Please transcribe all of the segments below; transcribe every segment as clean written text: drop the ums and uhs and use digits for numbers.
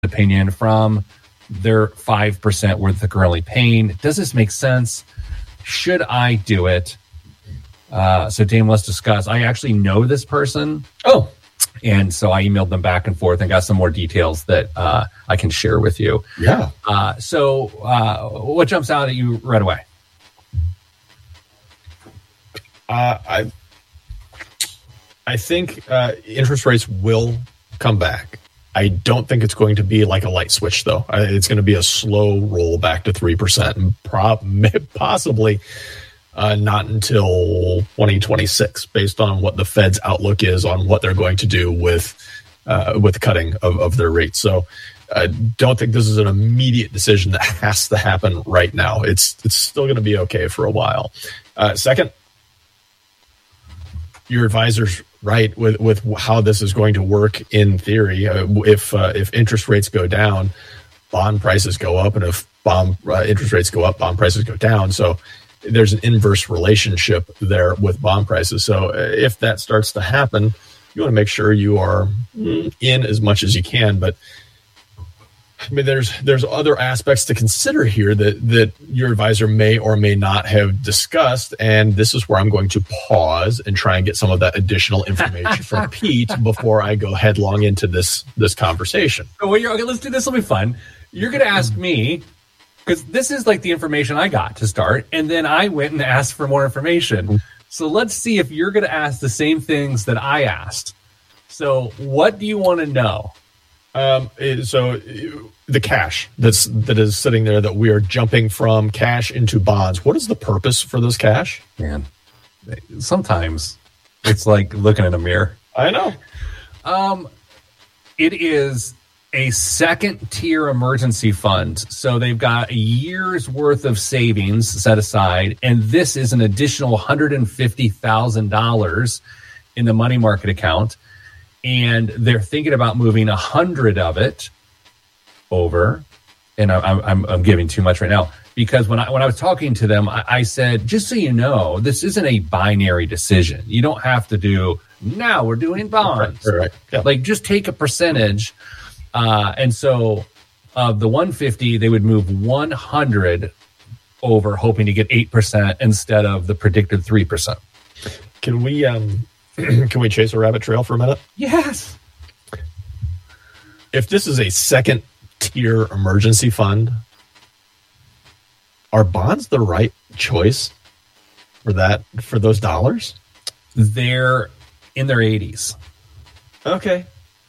opinion from their 5% worth they're currently paying. Does this make sense? Should I do it? So Dame, let's discuss. I actually know this person. Oh. And so I emailed them back and forth and got some more details that I can share with you. Yeah. So what jumps out at you right away? I think interest rates will come back. I don't think it's going to be like a light switch, though. It's going to be a slow roll back to 3%, and possibly not until 2026, based on what the Fed's outlook is on what they're going to do with cutting of their rates. So I don't think this is an immediate decision that has to happen right now. It's still going to be okay for a while. Second, your advisor's right with how this is going to work in theory. If interest rates go down, bond prices go up, and if interest rates go up, bond prices go down. So there's an inverse relationship there with bond prices. So if that starts to happen, you want to make sure you are in as much as you can. But I mean, there's other aspects to consider here that your advisor may or may not have discussed, and this is where I'm going to pause and try and get some of that additional information from Pete before I go headlong into this conversation. Oh, well, okay, let's do this. Will be fun. You're going to ask me, because this is like the information I got to start, and then I went and asked for more information. So let's see if you're going to ask the same things that I asked. So what do you want to know? So the cash that is sitting there that we are jumping from cash into bonds. What is the purpose for this cash? Man, sometimes it's like looking in a mirror. I know. It is a second-tier emergency fund. So they've got a year's worth of savings set aside, and this is an additional $150,000 in the money market account. And they're thinking about moving 100 of it over. And I'm giving too much right now, because when I was talking to them, I said, just so you know, this isn't a binary decision. You don't have to do, now we're doing bonds. Right. Yeah. Like, just take a percentage. And so of the 150, they would move 100 over, hoping to get 8% instead of the predicted 3%. Can we chase a rabbit trail for a minute? Yes. If this is a second tier emergency fund, are bonds the right choice for those dollars? They're in their 80s. Okay.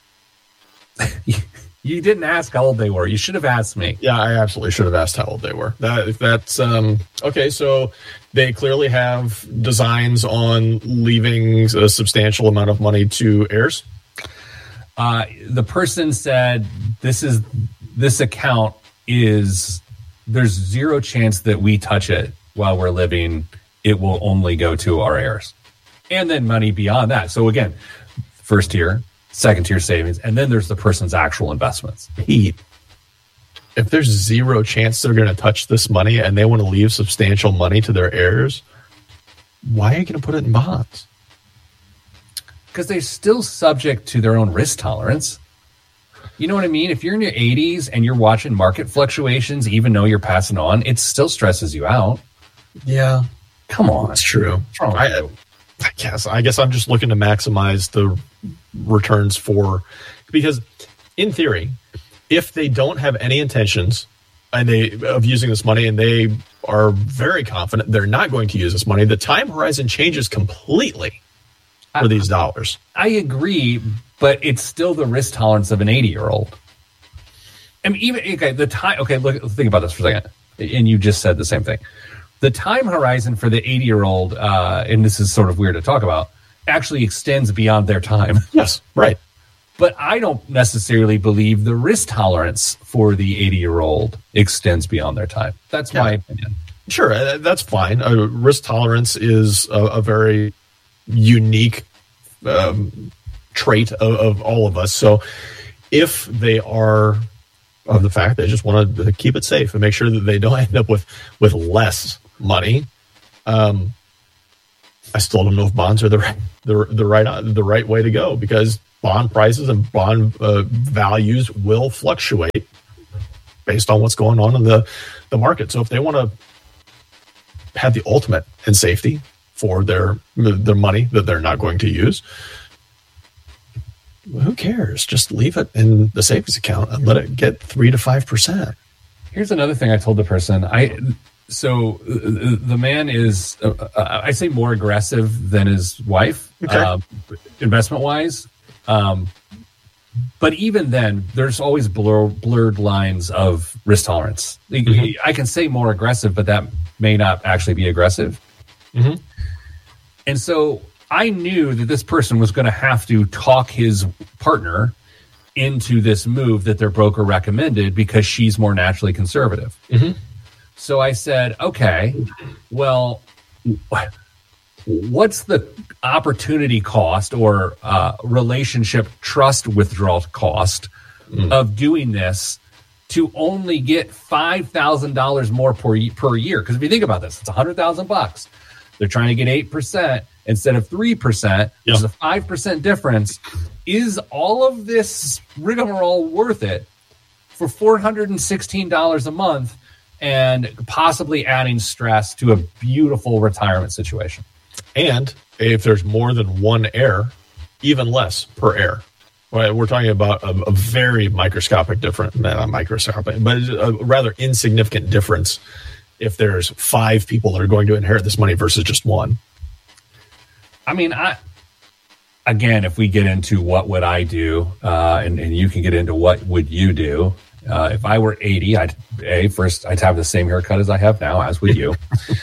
You didn't ask how old they were. You should have asked me. Yeah, I absolutely should have asked how old they were. That's okay. So they clearly have designs on leaving a substantial amount of money to heirs. The person said this account is, there's zero chance that we touch it while we're living. It will only go to our heirs, and then money beyond that. So again, first tier, second tier savings, and then there's the person's actual investments. Pete, if there's zero chance they're going to touch this money and they want to leave substantial money to their heirs, why are you going to put it in bonds? Because they're still subject to their own risk tolerance. You know what I mean? If you're in your 80s and you're watching market fluctuations, even though you're passing on, it still stresses you out. Yeah. Come on. It's true. What's wrong with you? I guess I'm just looking to maximize the returns because in theory, if they don't have any intentions of using this money, and they are very confident they're not going to use this money, the time horizon changes completely for these dollars. I agree, but it's still the risk tolerance of an 80-year-old. I mean, even look, think about this for a second. And you just said the same thing. The time horizon for the 80-year-old, and this is sort of weird to talk about, actually extends beyond their time. Yes, right. But I don't necessarily believe the risk tolerance for the 80-year-old extends beyond their time. That's my opinion. Sure, that's fine. Risk tolerance is a very unique trait of all of us. So if they are of the fact they just want to keep it safe and make sure that they don't end up with less money, I still don't know if bonds are the right way to go, because bond prices and bond values will fluctuate based on what's going on in the market. So if they want to have the ultimate in safety for their money that they're not going to use, who cares? Just leave it in the savings account and let it get 3 to 5%. Here's another thing I told the person. So the man is, I say, more aggressive than his wife, investment wise. But even then, there's always blurred lines of risk tolerance. Mm-hmm. I can say more aggressive, but that may not actually be aggressive. Mm-hmm. And so I knew that this person was going to have to talk his partner into this move that their broker recommended, because she's more naturally conservative. Mm-hmm. So I said, okay, well, what's the opportunity cost or relationship trust withdrawal cost of doing this to only get $5,000 more per year? Because if you think about this, it's $100,000. They're trying to get 8% instead of 3%. There's a 5% difference. Is all of this rigmarole worth it for $416 a month and possibly adding stress to a beautiful retirement situation? And if there's more than one heir, even less per heir. Right? We're talking about a very microscopic difference, not microscopic, but a rather insignificant difference if there's 5 people that are going to inherit this money versus just one. I mean, again, if we get into what would I do, and you can get into what would you do, if I were 80, I'd have the same haircut as I have now, as would you.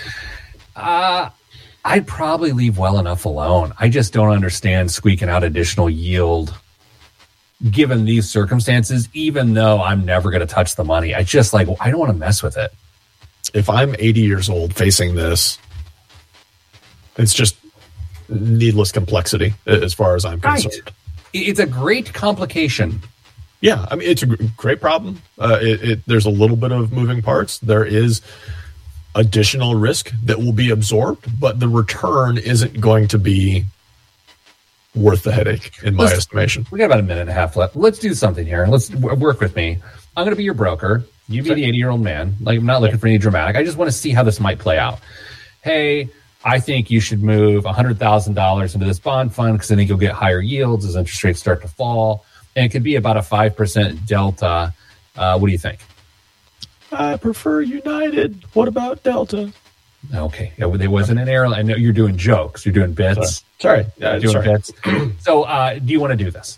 I'd probably leave well enough alone. I just don't understand squeaking out additional yield given these circumstances, even though I'm never going to touch the money. I don't want to mess with it. If I'm 80 years old facing this, it's just needless complexity as far as I'm concerned. Right. It's a great complication. Yeah, I mean, it's a great problem. There's a little bit of moving parts. There is additional risk that will be absorbed, but the return isn't going to be worth the headache, in my estimation. We got about a minute and a half left. Let's do something here. Let's work with me. I'm going to be your broker. You be the 80-year-old man. I'm not looking for any dramatic. I just want to see how this might play out. Hey, I think you should move $100,000 into this bond fund because I think you'll get higher yields as interest rates start to fall. And it could be about a 5% delta. What do you think? I prefer United. What about Delta? Okay. Yeah, there wasn't an airline. I know you're doing jokes. You're doing bits. Sorry. Bits. So do you want to do this?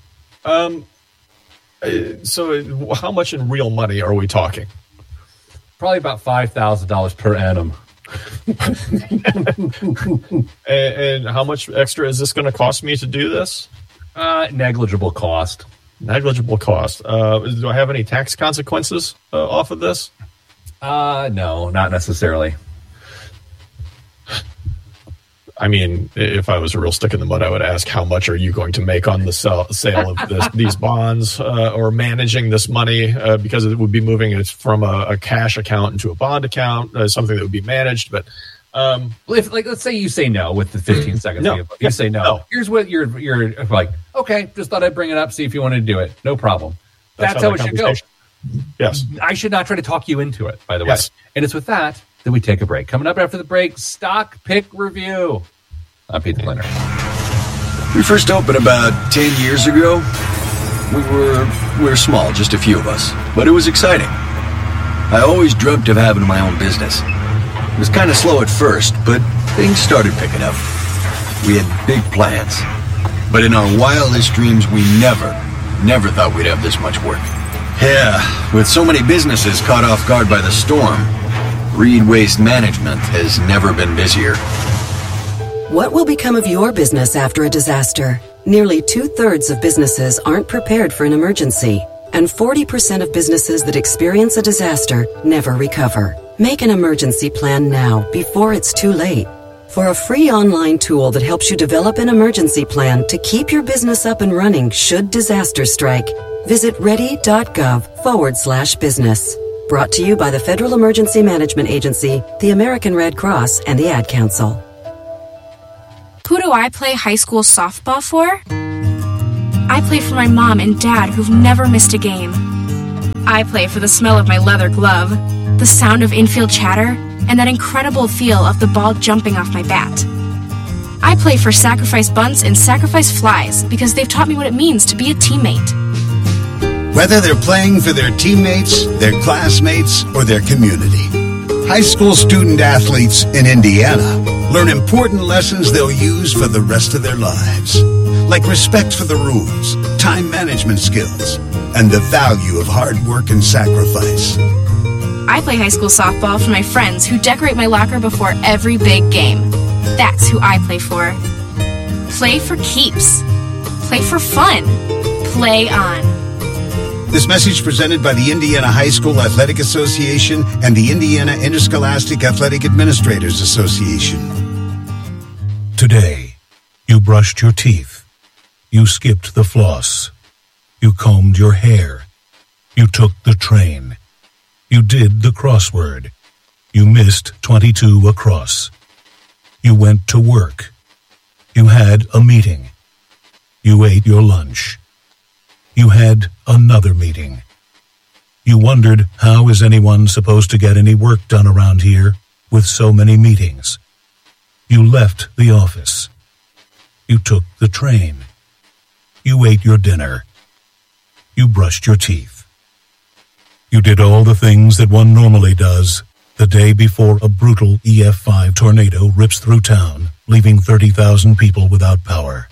So how much in real money are we talking? Probably about $5,000 per annum. And how much extra is this going to cost me to do this? Negligible cost. Negligible cost. Do I have any tax consequences off of this? No, not necessarily. I mean, if I was a real stick in the mud, I would ask, how much are you going to make on the sale of these bonds or managing this money? Because it would be moving it from a cash account into a bond account, something that would be managed. But let's say you say no with the 15 seconds. No. You say no. Here's what you're like, okay, just thought I'd bring it up, see if you want to do it. No problem. That's how it should go. Yes. I should not try to talk you into it, by the way. Yes. And it's with that we take a break. Coming up after the break, Stock Pick Review. I'm Pete the Planner. We first opened about 10 years ago. We were small, just a few of us, but it was exciting. I always dreamt of having my own business. It was kind of slow at first, but things started picking up. We had big plans, but in our wildest dreams, we never thought we'd have this much work. Yeah, with so many businesses caught off guard by the storm, Reed Waste Management has never been busier. What will become of your business after a disaster? Nearly 2/3 of businesses aren't prepared for an emergency, and 40% of businesses that experience a disaster never recover. Make an emergency plan now before it's too late. For a free online tool that helps you develop an emergency plan to keep your business up and running should disaster strike, visit ready.gov/business. Brought to you by the Federal Emergency Management Agency, the American Red Cross, and the Ad Council. do I play high school softball for? I play for my mom and dad who've never missed a game. I play for the smell of my leather glove, the sound of infield chatter, and that incredible feel of the ball jumping off my bat. I play for sacrifice bunts and sacrifice flies because they've taught me what it means to be a teammate. Whether they're playing for their teammates, their classmates, or their community, high school student athletes in Indiana learn important lessons they'll use for the rest of their lives, like respect for the rules, time management skills, and the value of hard work and sacrifice. I play high school softball for my friends who decorate my locker before every big game. That's who I play for. Play for keeps. Play for fun. Play on. This message presented by the Indiana High School Athletic Association and the Indiana Interscholastic Athletic Administrators Association. Today, you brushed your teeth. You skipped the floss. You combed your hair. You took the train. You did the crossword. You missed 22 across. You went to work. You had a meeting. You ate your lunch. You had another meeting. You wondered, how is anyone supposed to get any work done around here with so many meetings? You left the office. You took the train. You ate your dinner. You brushed your teeth. You did all the things that one normally does the day before a brutal EF5 tornado rips through town, leaving 30,000 people without power.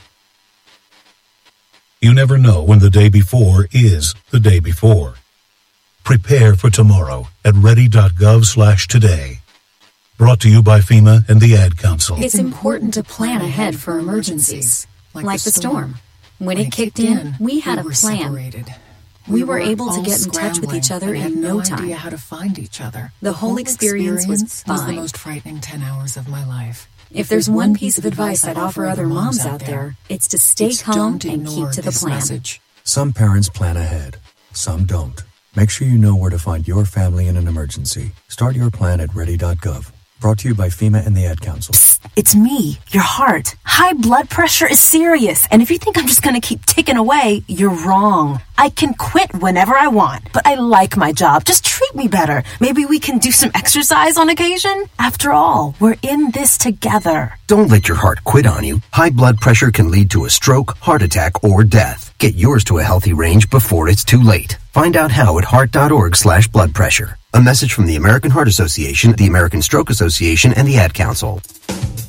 You never know when the day before is the day before. Prepare for tomorrow at ready.gov/today. Brought to you by FEMA and the Ad Council. It's important to plan ahead for emergencies, like the storm. When it kicked in, we had a plan. Separated. We were able to get in touch with each other in no time. Idea how to find each other. The whole experience was fine. The most frightening 10 hours of my life. If there's one piece of advice I'd offer other moms out there, it's to stay calm and keep to the plan. Some parents plan ahead, some don't. Make sure you know where to find your family in an emergency. Start your plan at ready.gov. Brought to you by FEMA and the Ad Council. Psst, it's me, your heart. High blood pressure is serious, and if you think I'm just going to keep ticking away, you're wrong. I can quit whenever I want, but I like my job. Just treat me better. Maybe we can do some exercise on occasion? After all, we're in this together. Don't let your heart quit on you. High blood pressure can lead to a stroke, heart attack, or death. Get yours to a healthy range before it's too late. Find out how at heart.org/blood pressure. A message from the American Heart Association, the American Stroke Association, and the Ad Council.